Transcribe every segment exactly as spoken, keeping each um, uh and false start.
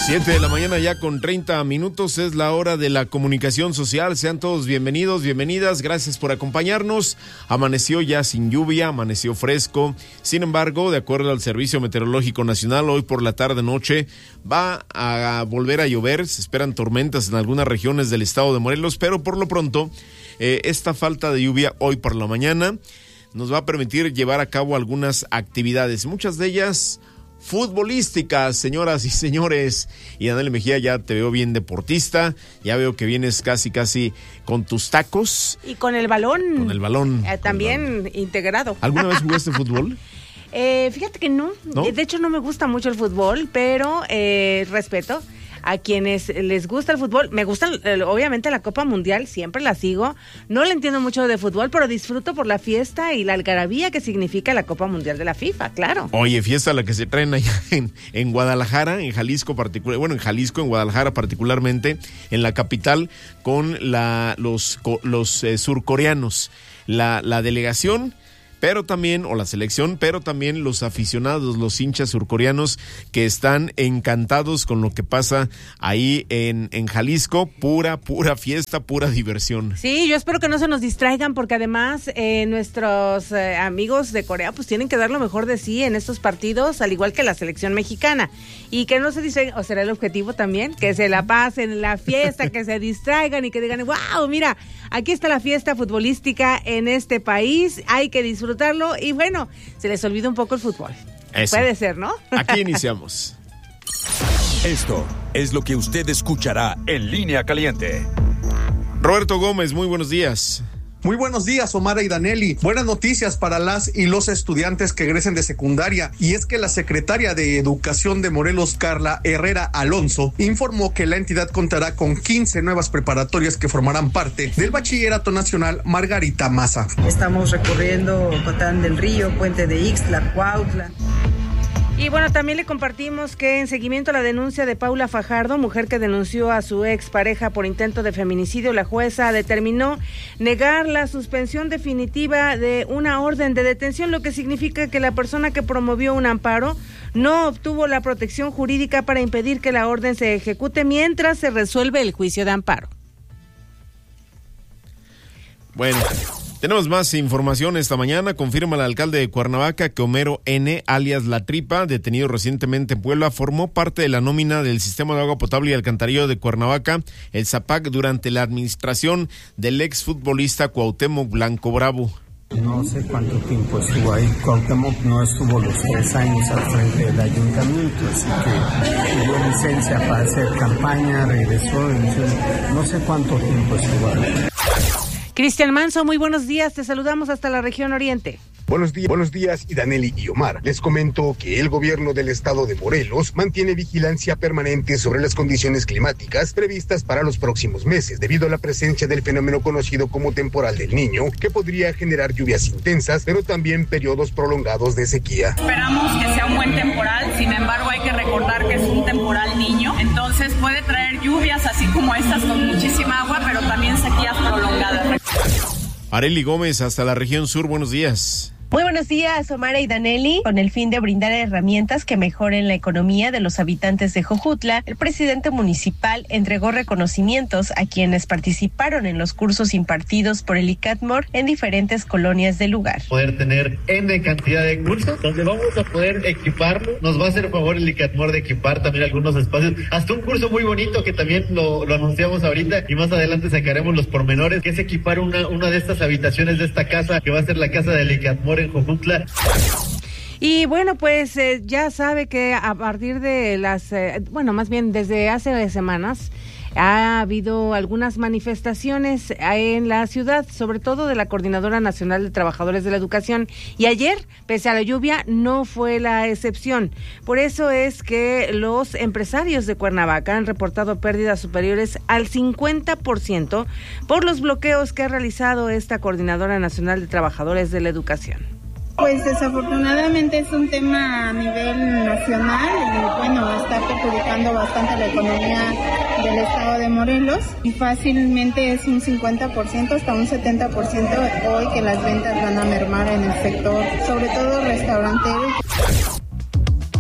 Siete de la mañana ya con treinta minutos, es la hora de la comunicación social. Sean todos bienvenidos, bienvenidas, gracias por acompañarnos. Amaneció ya sin lluvia, amaneció fresco. Sin embargo, de acuerdo al Servicio Meteorológico Nacional, hoy por la tarde-noche va a volver a llover. Se esperan tormentas en algunas regiones del estado de Morelos, pero por lo pronto, eh, esta falta de lluvia hoy por la mañana nos va a permitir llevar a cabo algunas actividades, muchas de ellas futbolísticas, señoras y señores. Y Anel Mejía, ya te veo bien deportista, ya veo que vienes casi casi con tus tacos. Y con el balón. Con el balón. Eh, también el balón. integrado. ¿Alguna vez jugaste fútbol? Eh, fíjate que no. no, de hecho no me gusta mucho el fútbol, pero eh, respeto a quienes les gusta el fútbol. Me gusta, obviamente, la Copa Mundial, siempre la sigo. No le entiendo mucho de fútbol, pero disfruto por la fiesta y la algarabía que significa la Copa Mundial de la FIFA, claro. Oye, fiesta la que se traen allá en, en Guadalajara, en Jalisco particular, bueno, en Jalisco, en Guadalajara particularmente, en la capital, con la los, los eh, surcoreanos. La, la delegación, pero también, o la selección, pero también los aficionados, los hinchas surcoreanos que están encantados con lo que pasa ahí en, en Jalisco. Pura, pura fiesta, pura diversión. Sí, yo espero que no se nos distraigan, porque además eh, nuestros eh, amigos de Corea pues tienen que dar lo mejor de sí en estos partidos, al igual que la selección mexicana, y que no se distraigan, o será el objetivo también, que se la pasen en la fiesta, que se distraigan y que digan, wow, mira, aquí está la fiesta futbolística en este país, hay que disfrutar disfrutarlo, y bueno, se les olvida un poco el fútbol. Eso. Puede ser, ¿no? Aquí iniciamos. Esto es lo que usted escuchará en Línea Caliente. Roberto Gómez, muy buenos días. Muy buenos días, Omar y Daneli. Buenas noticias para las y los estudiantes que egresen de secundaria, y es que la secretaria de Educación de Morelos, Carla Herrera Alonso, informó que la entidad contará con quince nuevas preparatorias que formarán parte del Bachillerato Nacional Margarita Maza. Estamos recorriendo Cotán del Río, Puente de Ixtla, Cuautla. Y bueno, también le compartimos que en seguimiento a la denuncia de Paula Fajardo, mujer que denunció a su expareja por intento de feminicidio, la jueza determinó negar la suspensión definitiva de una orden de detención, lo que significa que la persona que promovió un amparo no obtuvo la protección jurídica para impedir que la orden se ejecute mientras se resuelve el juicio de amparo. Bueno, tenemos más información esta mañana. Confirma el alcalde de Cuernavaca que Homero N., alias La Tripa, detenido recientemente en Puebla, formó parte de la nómina del Sistema de Agua Potable y Alcantarillado de Cuernavaca, el ZAPAC, durante la administración del exfutbolista Cuauhtémoc Blanco Bravo. No sé cuánto tiempo estuvo ahí. Cuauhtémoc no estuvo los tres años al frente del ayuntamiento, así que dio licencia para hacer campaña, regresó, no sé cuánto tiempo estuvo ahí. Cristian Manso, muy buenos días, te saludamos hasta la región oriente. Buenos días, buenos días, y Daneli y Omar. Les comento que el gobierno del estado de Morelos mantiene vigilancia permanente sobre las condiciones climáticas previstas para los próximos meses, debido a la presencia del fenómeno conocido como temporal del Niño, que podría generar lluvias intensas, pero también periodos prolongados de sequía. Esperamos que sea un buen temporal, sin embargo hay que recordar que es un temporal Niño, entonces puede traer lluvias así como estas con muchísima agua, pero también sequías prolongadas. Arely Gómez, hasta la región sur, buenos días. Muy buenos días, Omar y Daneli. Con el fin de brindar herramientas que mejoren la economía de los habitantes de Jojutla, el presidente municipal entregó reconocimientos a quienes participaron en los cursos impartidos por el ICATMOR en diferentes colonias del lugar. Poder tener N cantidad de cursos donde vamos a poder equiparlo. Nos va a hacer favor el ICATMOR de equipar también algunos espacios. Hasta un curso muy bonito que también lo, lo anunciamos ahorita y más adelante sacaremos los pormenores, que es equipar una, una de estas habitaciones de esta casa, que va a ser la casa del ICATMOR en Jojutla. Y bueno, pues eh, ya sabe que a partir de las, eh, bueno, más bien desde hace semanas, ha habido algunas manifestaciones en la ciudad, sobre todo de la Coordinadora Nacional de Trabajadores de la Educación, y ayer, pese a la lluvia, no fue la excepción. Por eso es que los empresarios de Cuernavaca han reportado pérdidas superiores al cincuenta por ciento por los bloqueos que ha realizado esta Coordinadora Nacional de Trabajadores de la Educación. Pues desafortunadamente es un tema a nivel nacional y bueno, está perjudicando bastante la economía del estado de Morelos y fácilmente es un cincuenta por ciento hasta un setenta por ciento hoy que las ventas van a mermar en el sector, sobre todo restaurantero.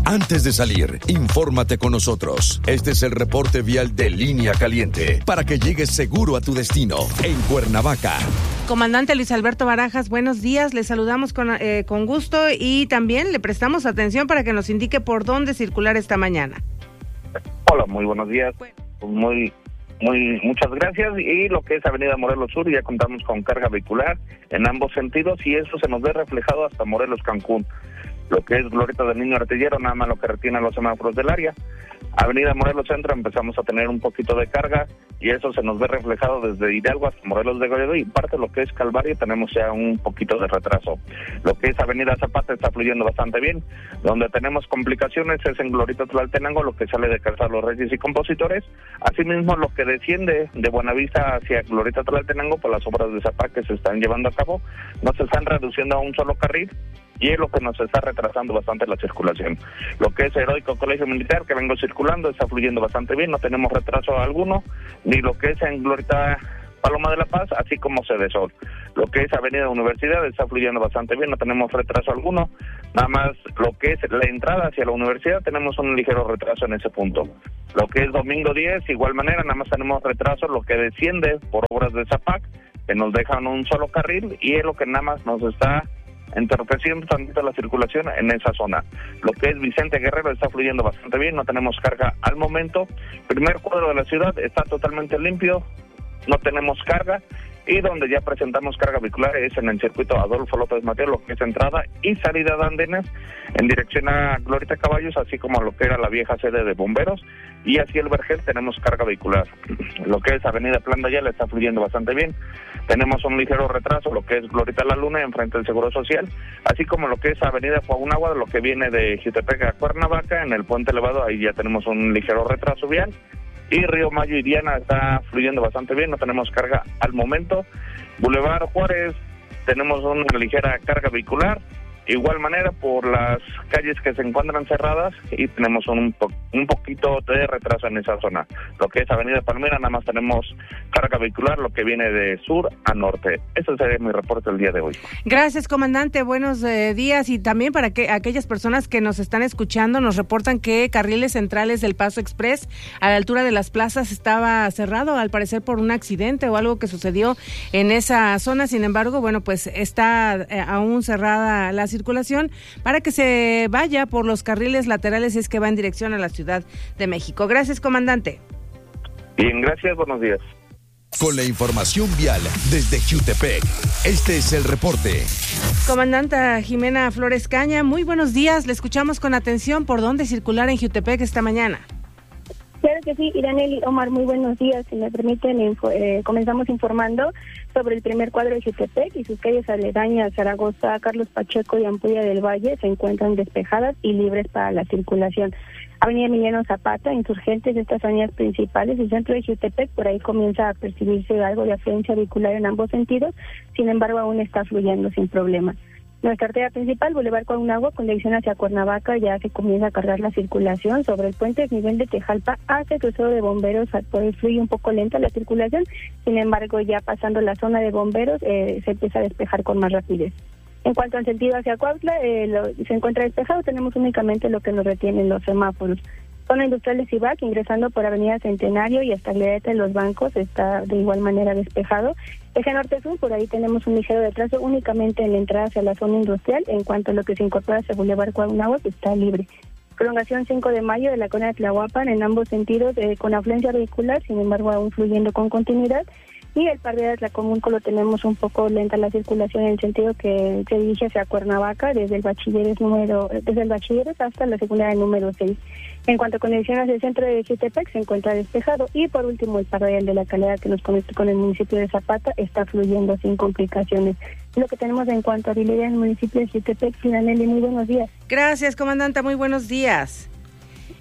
Antes de salir, infórmate con nosotros. Este es el reporte vial de Línea Caliente para que llegues seguro a tu destino en Cuernavaca. Comandante Luis Alberto Barajas, buenos días. Le saludamos con, eh, con gusto y también le prestamos atención para que nos indique por dónde circular esta mañana. Hola, muy buenos días. Muy, muy, muchas gracias. Y lo que es Avenida Morelos Sur, ya contamos con carga vehicular en ambos sentidos y eso se nos ve reflejado hasta Morelos Cancún. Lo que es Glorieta del Niño Artillero, nada más lo que retiene los semáforos del área. Avenida Morelos Centro empezamos a tener un poquito de carga y eso se nos ve reflejado desde Hidalgo hasta Morelos de Goyedo y parte de lo que es Calvario tenemos ya un poquito de retraso. Lo que es Avenida Zapata está fluyendo bastante bien. Donde tenemos complicaciones es en Glorieta Tlaltenango, lo que sale de Calzada Los Reyes y Compositores. Asimismo, lo que desciende de Buenavista hacia Glorieta Tlaltenango por las obras de Zapata que se están llevando a cabo, nos están reduciendo a un solo carril. Y es lo que nos está retrasando bastante la circulación. Lo que es Heroico Colegio Militar, que vengo circulando, está fluyendo bastante bien, no tenemos retraso alguno, ni lo que es en Glorieta Paloma de la Paz, así como Cedesol. Lo que es Avenida Universidad está fluyendo bastante bien, no tenemos retraso alguno, nada más lo que es la entrada hacia la universidad, tenemos un ligero retraso en ese punto. Lo que es Domingo diez, igual manera, nada más tenemos retraso, lo que desciende por obras de Zapac, que nos dejan un solo carril, y es lo que nada más nos está entorpeciendo tantito la circulación en esa zona. Lo que es Vicente Guerrero está fluyendo bastante bien, no tenemos carga al momento. Primer cuadro de la ciudad está totalmente limpio, no tenemos carga, y donde ya presentamos carga vehicular es en el circuito Adolfo López Mateo, lo que es entrada y salida de andenes en dirección a Glorieta Caballos, así como lo que era la vieja sede de bomberos, y hacia el Vergel tenemos carga vehicular. Lo que es Avenida Plan de Ayala está fluyendo bastante bien, tenemos un ligero retraso, lo que es Glorieta La Luna enfrente del Seguro Social, así como lo que es Avenida Cuauhnáhuac, lo que viene de Jutepec a Cuernavaca, en el puente elevado, ahí ya tenemos un ligero retraso vial. Y Río Mayo y Diana está fluyendo bastante bien, no tenemos carga al momento. Boulevard Juárez tenemos una ligera carga vehicular, igual manera por las calles que se encuentran cerradas y tenemos un, po- un poquito de retraso en esa zona. Lo que es Avenida Palmera nada más tenemos carga vehicular, lo que viene de sur a norte. Ese sería mi reporte el día de hoy. Gracias, comandante, buenos eh, días. Y también para que aquellas personas que nos están escuchando, nos reportan que carriles centrales del Paso Express a la altura de las plazas estaba cerrado, al parecer por un accidente o algo que sucedió en esa zona. Sin embargo, bueno, pues está eh, aún cerrada la circulación para que se vaya por los carriles laterales si es que va en dirección a la Ciudad de México. Gracias, comandante. Bien, gracias, buenos días. Con la información vial desde Jutepec, este es el reporte. Comandanta Jimena Flores Caña, muy buenos días, le escuchamos con atención. ¿Por dónde circular en Jutepec esta mañana? Claro que sí, Iraneli, Omar, muy buenos días. Si me permiten, info, eh, comenzamos informando sobre el primer cuadro de Jutepec y sus calles aledañas, Zaragoza, Carlos Pacheco y Ampudia del Valle se encuentran despejadas y libres para la circulación. Avenida Emiliano Zapata, Insurgentes, estas avenidas principales, el centro de Jutepec, por ahí comienza a percibirse algo de afluencia vehicular en ambos sentidos, sin embargo aún está fluyendo sin problema. Nuestra arteria principal, Boulevard Cuauhnáhuac, con dirección hacia Cuernavaca, ya se comienza a cargar la circulación. Sobre el puente desnivel de Tejalpa hacia el crucero de bomberos, por ahí fluye un poco lenta la circulación, sin embargo ya pasando la zona de bomberos eh, se empieza a despejar con más rapidez. En cuanto al sentido hacia Cuautla, eh, lo, se encuentra despejado, tenemos únicamente lo que nos retienen los semáforos. Zona industrial de Cibac, ingresando por Avenida Centenario y hasta Glorieta de los Bancos, está de igual manera despejado. Eje norte-sur, por ahí tenemos un ligero retraso únicamente en la entrada hacia la zona industrial. En cuanto a lo que se incorpora hacia Boulevard Cuauhnáhuac, está libre. Prolongación cinco de mayo de la colonia de Tlahuapan, en ambos sentidos, eh, con afluencia vehicular, sin embargo aún fluyendo con continuidad. Y el par de Atlacomulco lo tenemos un poco lenta la circulación en el sentido que se dirige hacia Cuernavaca desde el bachilleres número desde el bachilleres hasta la secundaria número seis. En cuanto a conexión hacia el centro de Jutepec se encuentra despejado y por último el parrillal de la Calera que nos conecta con el municipio de Zapata está fluyendo sin complicaciones. Lo que tenemos en cuanto a habilidad en el municipio de Jutepec. Finalmente, muy buenos días. Gracias, comandante, muy buenos días.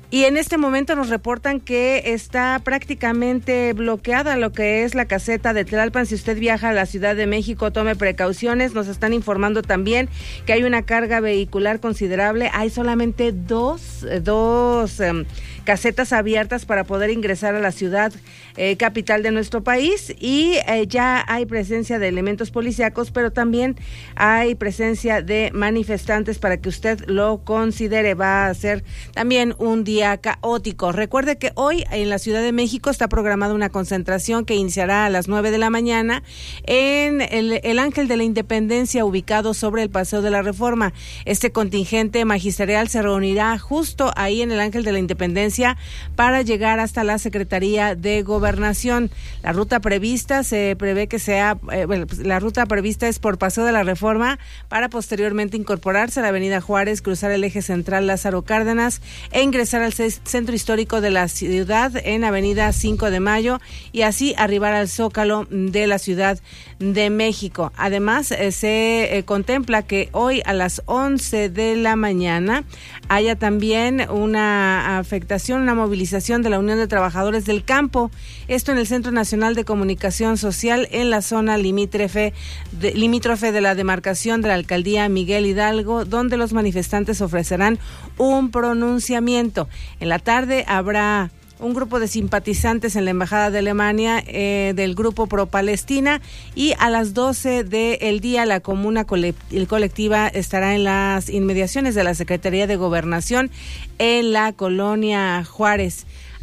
Y en este momento nos reportan que está prácticamente bloqueada lo que es la caseta de Tlalpan. Si usted viaja a la Ciudad de México, tome precauciones. Nos están informando también que hay una carga vehicular considerable. Hay solamente dos, dos um, casetas abiertas para poder ingresar a la ciudad eh, capital de nuestro país, y eh, ya hay presencia de elementos policíacos, pero también hay presencia de manifestantes para que usted lo considere. Va a ser también un día caótico. Recuerde que hoy en la Ciudad de México está programada una concentración que iniciará a las nueve de la mañana en el, el Ángel de la Independencia, ubicado sobre el Paseo de la Reforma. Este contingente magisterial se reunirá justo ahí en el Ángel de la Independencia para llegar hasta la Secretaría de Gobernación. La ruta prevista se prevé que sea, eh, bueno, pues la ruta prevista es por Paseo de la Reforma para posteriormente incorporarse a la Avenida Juárez, cruzar el eje central Lázaro Cárdenas e ingresar al centro histórico de la ciudad en Avenida cinco de Mayo y así arribar al Zócalo de la Ciudad de México. Además, eh, se eh, contempla que hoy a las once de la mañana haya también una afectación, una movilización de la Unión de Trabajadores del Campo, esto en el Centro Nacional de Comunicación Social en la zona limítrofe de, limítrofe de la demarcación de la Alcaldía Miguel Hidalgo, donde los manifestantes ofrecerán un pronunciamiento. En la tarde habrá un grupo de simpatizantes en la Embajada de Alemania eh, del Grupo Pro Palestina, y a las doce del día la comuna cole- colectiva estará en las inmediaciones de la Secretaría de Gobernación en la Colonia Juárez.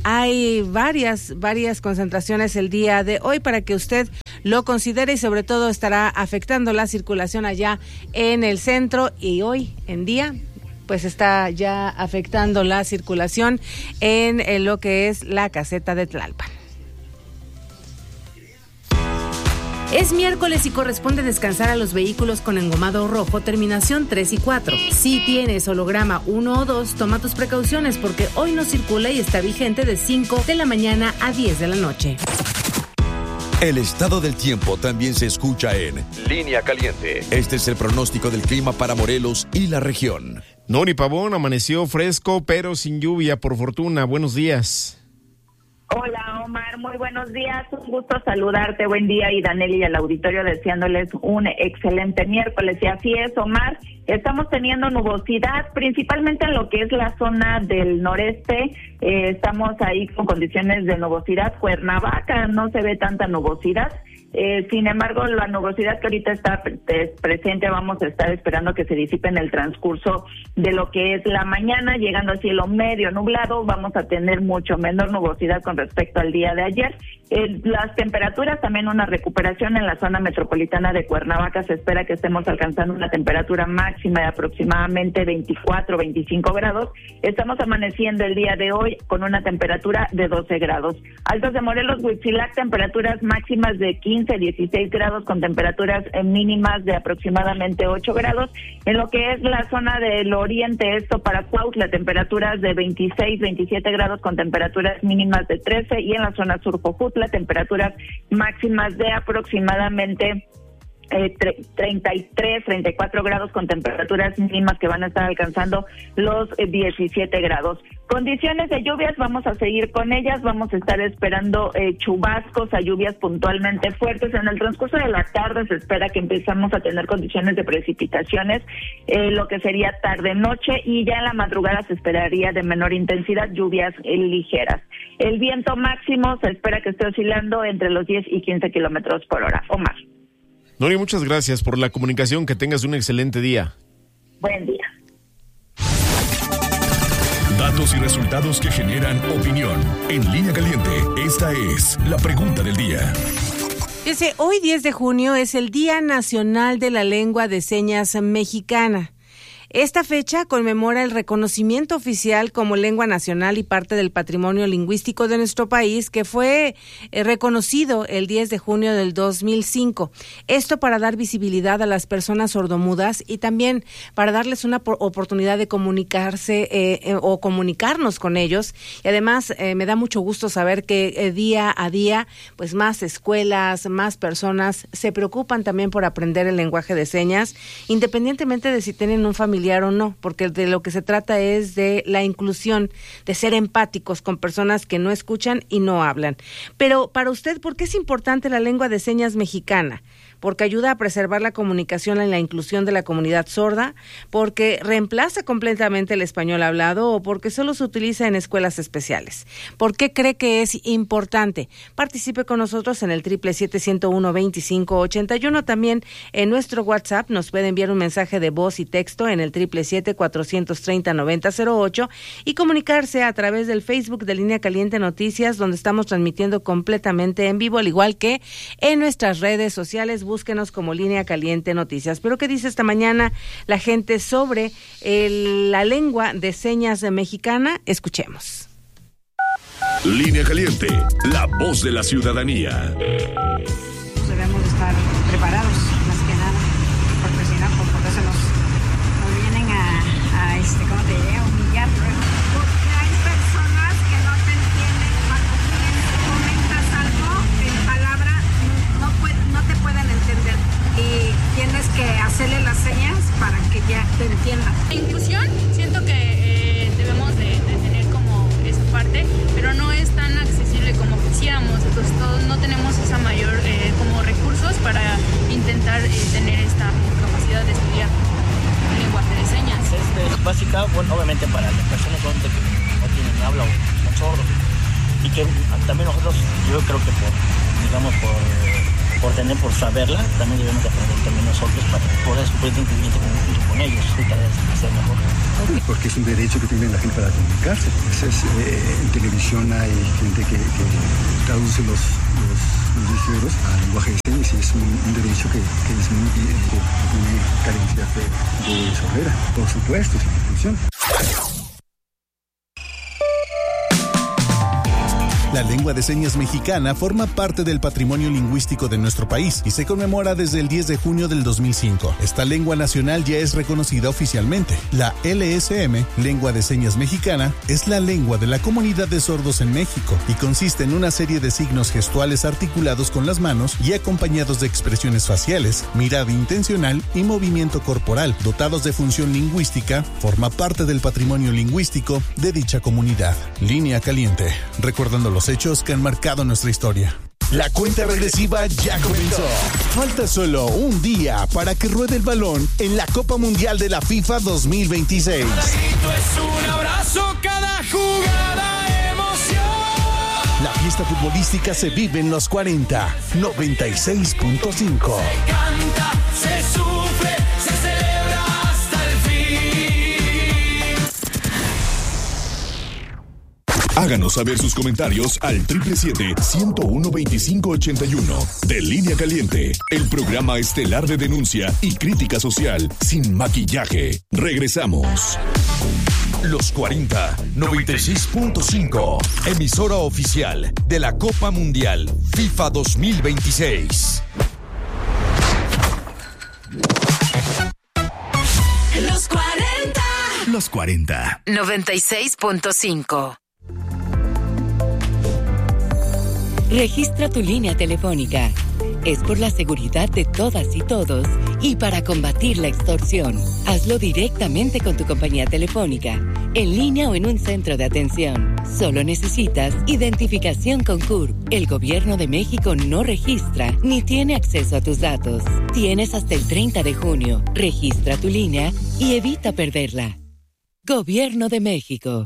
Hay varias, varias concentraciones el día de hoy para que usted lo considere, y sobre todo estará afectando la circulación allá en el centro, y hoy en día pues está ya afectando la circulación en, en lo que es la caseta de Tlalpan. Es miércoles y corresponde descansar a los vehículos con engomado rojo, terminación tres y cuatro. Si tienes holograma uno o dos, toma tus precauciones porque hoy no circula y está vigente de cinco de la mañana a diez de la noche. El estado del tiempo también se escucha en Línea Caliente. Este es el pronóstico del clima para Morelos y la región. Nori Pavón, amaneció fresco, pero sin lluvia, por fortuna. Buenos días. Hola, Omar, muy buenos días. Un gusto saludarte. Buen día, y Danelli y al auditorio, deseándoles un excelente miércoles. Y así es, Omar, estamos teniendo nubosidad, principalmente en lo que es la zona del noreste. Eh, estamos ahí con condiciones de nubosidad. Cuernavaca no se ve tanta nubosidad. Eh, sin embargo, la nubosidad que ahorita está pre- presente, vamos a estar esperando que se disipe en el transcurso de lo que es la mañana, llegando a cielo medio nublado. Vamos a tener mucho menor nubosidad con respecto al día de ayer. Eh, las temperaturas, también una recuperación en la zona metropolitana de Cuernavaca. Se espera que estemos alcanzando una temperatura máxima de aproximadamente veinticuatro, veinticinco grados. Estamos amaneciendo el día de hoy con una temperatura de doce grados. Altos de Morelos, Huitzilac, temperaturas máximas de quince, dieciséis grados, con temperaturas mínimas de aproximadamente ocho grados. En lo que es la zona del oriente, esto para Cuautla, temperaturas de veintiséis, veintisiete grados, con temperaturas mínimas de trece, y en la zona sur Jojutla, temperaturas máximas de aproximadamente Eh, treinta y tres, treinta y cuatro grados, con temperaturas mínimas que van a estar alcanzando los eh, diecisiete grados. Condiciones de lluvias, vamos a seguir con ellas, vamos a estar esperando eh, chubascos a lluvias puntualmente fuertes. En el transcurso de la tarde se espera que empezamos a tener condiciones de precipitaciones, eh, lo que sería tarde-noche, y ya en la madrugada se esperaría de menor intensidad, lluvias eh, ligeras. El viento máximo se espera que esté oscilando entre los diez y quince kilómetros por hora. Omar. Nori, muchas gracias por la comunicación. Que tengas un excelente día. Buen día. Datos y resultados que generan opinión. En Línea Caliente, esta es la pregunta del día. Dice, hoy diez de junio es el Día Nacional de la Lengua de Señas Mexicana. Esta fecha conmemora el reconocimiento oficial como lengua nacional y parte del patrimonio lingüístico de nuestro país, que fue eh, reconocido el diez de junio del dos mil cinco. Esto para dar visibilidad a las personas sordomudas y también para darles una por- oportunidad de comunicarse eh, eh, o comunicarnos con ellos. Y además eh, me da mucho gusto saber que eh, día a día, pues más escuelas, más personas se preocupan también por aprender el lenguaje de señas, independientemente de si tienen un familiar auxiliar o no, porque de lo que se trata es de la inclusión, de ser empáticos con personas que no escuchan y no hablan. Pero para usted, ¿por qué es importante la lengua de señas mexicana? Porque ayuda a preservar la comunicación y la inclusión de la comunidad sorda, porque reemplaza completamente el español hablado o porque solo se utiliza en escuelas especiales. ¿Por qué cree que es importante? Participe con nosotros en el triple siete ciento uno veinticinco ochenta y uno. También en nuestro WhatsApp nos puede enviar un mensaje de voz y texto en el triple siete cuatrocientos treinta noventa cero ocho y comunicarse a través del Facebook de Línea Caliente Noticias, donde estamos transmitiendo completamente en vivo, al igual que en nuestras redes sociales. Búsquenos como Línea Caliente Noticias. Pero ¿qué dice esta mañana la gente sobre el, la lengua de señas mexicana? Escuchemos. Línea Caliente, la voz de la ciudadanía. Debemos estar preparados, más que nada, porque si no, pues por eso nos, nos vienen a, a este, ¿cómo te diré? A humillar. Porque hay personas que no te entienden cuando comentas algo en palabra, no, puede, no te pueden entender. Y tienes que hacerle las señas para que ya te entiendan. La inclusión, siento que eh, debemos de, de tener como esa parte, pero no es tan accesible como quisiéramos, entonces todos no tenemos esa mayor eh, como recursos para intentar eh, tener esta capacidad de estudiar lenguaje de señas. Es básica, bueno, obviamente para las personas que no tienen habla o son sordos, y que también nosotros, yo creo que por, digamos, por por tener, por saberla, también debemos de aprender también nosotros para poder suplir incluyente junto con ellos y cada vez hacer mejor. Porque es un derecho que tiene la gente para comunicarse. Es, eh, en televisión hay gente que, que traduce los, los, los noticieros al lenguaje de señas y es un, un derecho que, que es muy eh, que tiene carencias de, de sordera, por supuesto, sin inclusión. La lengua de señas mexicana forma parte del patrimonio lingüístico de nuestro país y se conmemora desde el diez de junio del dos mil cinco. Esta lengua nacional ya es reconocida oficialmente. La L S M, Lengua de Señas Mexicana, es la lengua de la comunidad de sordos en México y consiste en una serie de signos gestuales articulados con las manos y acompañados de expresiones faciales, mirada intencional y movimiento corporal. Dotados de función lingüística, forma parte del patrimonio lingüístico de dicha comunidad. Línea Caliente, recordando los hechos que han marcado nuestra historia. La cuenta regresiva ya comenzó. Falta solo un día para que ruede el balón en la Copa Mundial de la FIFA dos mil veintiséis. Es un abrazo, cada jugada emoción. La fiesta futbolística se vive en los cuarenta, noventa y seis punto cinco. Se canta, se sufre, se celebra hasta el fin. Háganos saber sus comentarios al triple siete, ciento uno, veinticinco ochenta y uno. De Línea Caliente, el programa estelar de denuncia y crítica social sin maquillaje. Regresamos. Los cuarenta, noventa y seis punto cinco. Emisora oficial de la Copa Mundial FIFA dos mil veintiséis. Los cuarenta. Los cuarenta. noventa y seis punto cinco. Registra tu línea telefónica. Es por la seguridad de todas y todos y para combatir la extorsión. Hazlo directamente con tu compañía telefónica, en línea o en un centro de atención. Solo necesitas identificación con C U R P. El Gobierno de México no registra ni tiene acceso a tus datos. Tienes hasta el treinta de junio. Registra tu línea y evita perderla. Gobierno de México.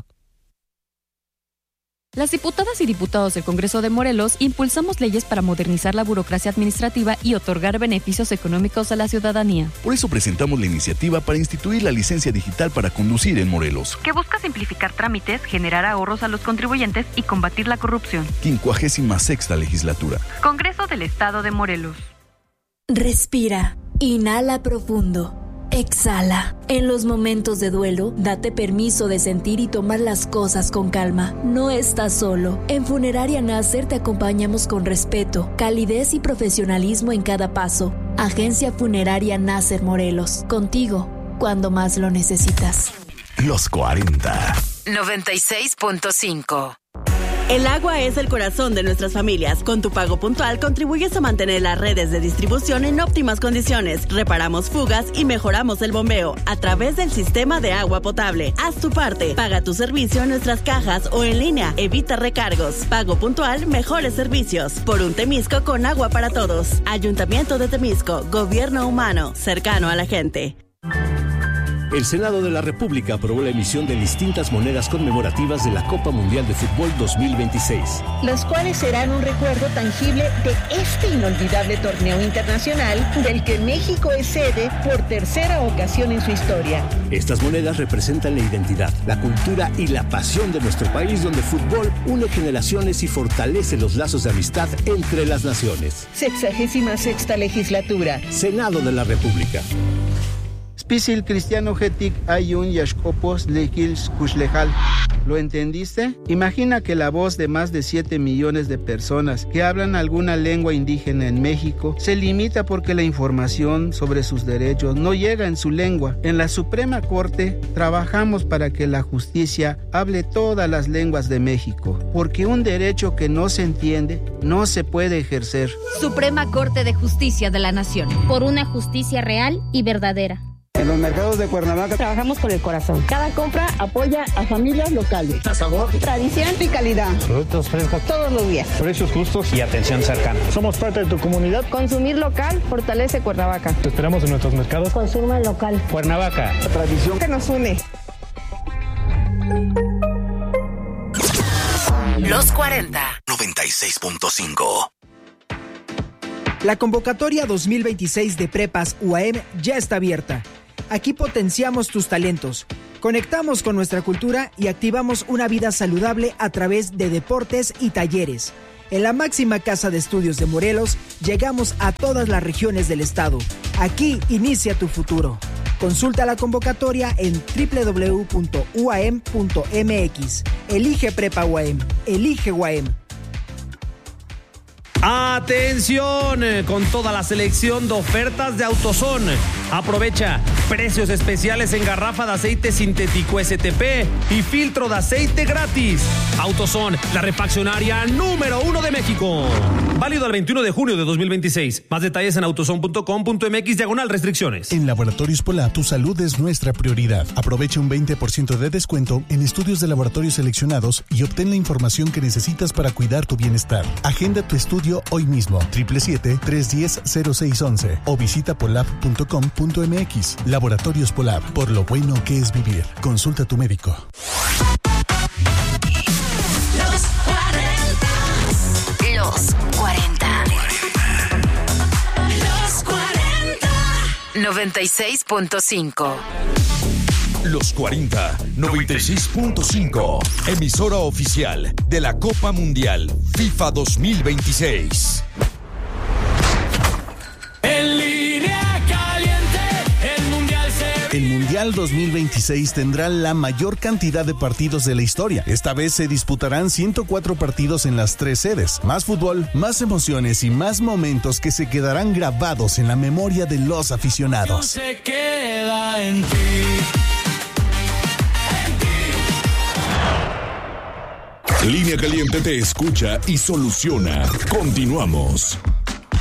Las diputadas y diputados del Congreso de Morelos impulsamos leyes para modernizar la burocracia administrativa y otorgar beneficios económicos a la ciudadanía. Por eso presentamos la iniciativa para instituir la licencia digital para conducir en Morelos, que busca simplificar trámites, generar ahorros a los contribuyentes y combatir la corrupción. quincuagésima sexta legislatura. Congreso del Estado de Morelos. Respira. Inhala profundo. Exhala. En los momentos de duelo, date permiso de sentir y tomar las cosas con calma. No estás solo. En Funeraria Nasser te acompañamos con respeto, calidez y profesionalismo en cada paso. Agencia Funeraria Nasser Morelos. Contigo, cuando más lo necesitas. Los cuarenta. noventa y seis punto cinco. El agua es el corazón de nuestras familias. Con tu pago puntual contribuyes a mantener las redes de distribución en óptimas condiciones. Reparamos fugas y mejoramos el bombeo a través del sistema de agua potable. Haz tu parte. Paga tu servicio en nuestras cajas o en línea. Evita recargos. Pago puntual, mejores servicios. Por un Temisco con agua para todos. Ayuntamiento de Temisco. Gobierno humano. Cercano a la gente. El Senado de la República aprobó la emisión de distintas monedas conmemorativas de la Copa Mundial de Fútbol dos mil veintiséis. Las cuales serán un recuerdo tangible de este inolvidable torneo internacional del que México es sede por tercera ocasión en su historia. Estas monedas representan la identidad, la cultura y la pasión de nuestro país, donde el fútbol une generaciones y fortalece los lazos de amistad entre las naciones. Sexagésima sexta legislatura. Senado de la República. Spisil cristiano getik ayun yashkopos lekils kushlejal. ¿Lo entendiste? Imagina que la voz de más de siete millones de personas que hablan alguna lengua indígena en México se limita porque la información sobre sus derechos no llega en su lengua. En la Suprema Corte trabajamos para que la justicia hable todas las lenguas de México, porque un derecho que no se entiende no se puede ejercer. Suprema Corte de Justicia de la Nación. Por una justicia real y verdadera. En los mercados de Cuernavaca trabajamos con el corazón. Cada compra apoya a familias locales. Sabor, tradición y calidad. Productos frescos todos los días. Precios justos y atención cercana. Somos parte de tu comunidad. Consumir local fortalece Cuernavaca. Te esperamos en nuestros mercados. Consuma local. Cuernavaca, la tradición que nos une. Los cuarenta. noventa y seis punto cinco. La convocatoria dos mil veintiséis de Prepas U A M ya está abierta. Aquí potenciamos tus talentos, conectamos con nuestra cultura y activamos una vida saludable a través de deportes y talleres. En la máxima casa de estudios de Morelos, llegamos a todas las regiones del estado. Aquí inicia tu futuro. Consulta la convocatoria en doble u doble u doble u punto u a m punto m x. Elige Prepa U A M. Elige U A M. Atención con toda la selección de ofertas de AutoZone. Aprovecha precios especiales en garrafa de aceite sintético S T P y filtro de aceite gratis. AutoZone, la refaccionaria número uno de México. Válido el veintiuno de junio de dos mil veintiséis. Más detalles en autozone punto com punto m x diagonal restricciones. En Laboratorios Polab, tu salud es nuestra prioridad. Aprovecha un veinte por ciento de descuento en estudios de laboratorio seleccionados y obtén la información que necesitas para cuidar tu bienestar. Agenda tu estudio hoy mismo, siete siete siete, tres uno cero, cero seis uno uno o visita polab punto com punto m x. Laboratorios Polab, por lo bueno que es vivir. Consulta a tu médico. Los cuarenta. Los cuarenta. Los cuarenta. noventa y seis punto cinco. Los cuarenta, noventa y seis punto cinco. Emisora oficial de la Copa Mundial FIFA dos mil veintiséis. En línea caliente, el Mundial se... El Mundial dos mil veintiséis tendrá la mayor cantidad de partidos de la historia. Esta vez se disputarán ciento cuatro partidos en las tres sedes. Más fútbol, más emociones y más momentos que se quedarán grabados en la memoria de los aficionados. Se queda en ti. Línea Caliente te escucha y soluciona. Continuamos.